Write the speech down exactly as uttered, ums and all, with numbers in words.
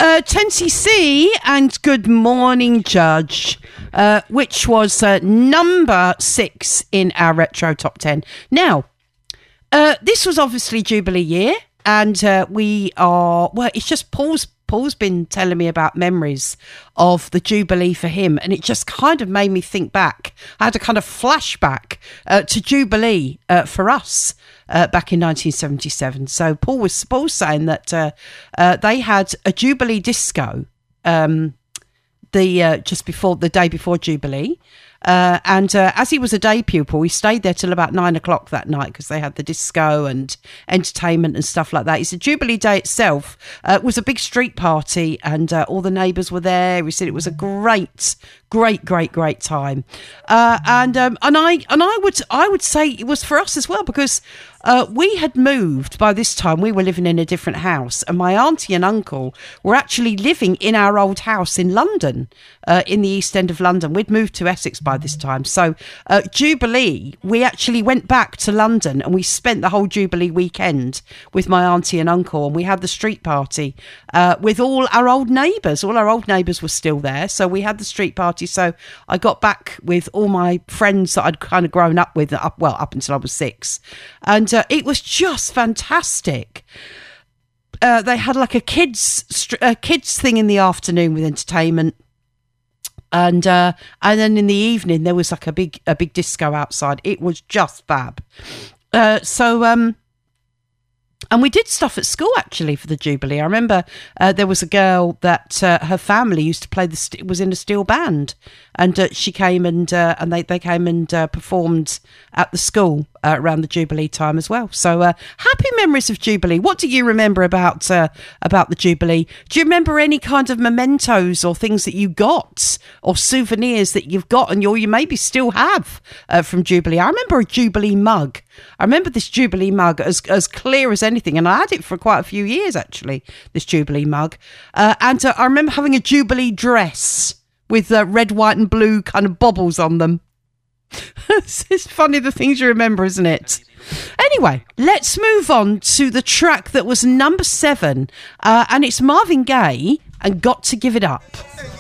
Uh, ten C C and Good Morning Judge, uh, which was uh, number six in our retro top ten. Now, uh, this was obviously Jubilee year, and uh, we are, well, it's just Paul's Paul's been telling me about memories of the Jubilee for him, and it just kind of made me think back. I had a kind of flashback uh, to Jubilee uh, for us uh, back in nineteen seventy-seven. So Paul was, Paul was saying that uh, uh, they had a Jubilee disco um, the uh, just before the day before Jubilee. Uh, and uh, as he was a day pupil, he stayed there till about nine o'clock that night because they had the disco and entertainment and stuff like that. He said Jubilee Day itself uh, was a big street party, and uh, all the neighbours were there. He said it was a great, great, great, great time. Uh, and um, and I and I would I would say it was for us as well, because Uh, we had moved by this time. We were living in a different house, and my auntie and uncle were actually living in our old house in London, uh, in the East End of London. We'd moved to Essex by this time. So uh, Jubilee, we actually went back to London, and we spent the whole Jubilee weekend with my auntie and uncle, and we had the street party uh, with all our old neighbours. All our old neighbours were still there, so we had the street party. So I got back with all my friends that I'd kind of grown up with, up well, up until I was six. And uh, it was just fantastic. Uh, they had like a kids a kids thing in the afternoon with entertainment, and uh, and then in the evening there was like a big a big disco outside. It was just fab. Uh, so um, and we did stuff at school actually for the Jubilee. I remember uh, there was a girl that uh, her family used to play the st- was in a steel band, and uh, she came and uh, and they they came and uh, performed at the school uh, around the Jubilee time as well. So uh, happy memories of Jubilee. What do you remember about uh, about the Jubilee? Do you remember any kind of mementos or things that you got, or souvenirs that you've got and you, or you maybe still have uh, from Jubilee? I remember a Jubilee mug. I remember this Jubilee mug as as clear as anything, and I had it for quite a few years actually, this Jubilee mug. Uh, and uh, I remember having a Jubilee dress with uh, red, white and blue kind of bobbles on them. It's funny the things you remember, isn't it? Anyway, let's move on to the track that was number seven, uh, and it's Marvin Gaye and Got to Give It Up.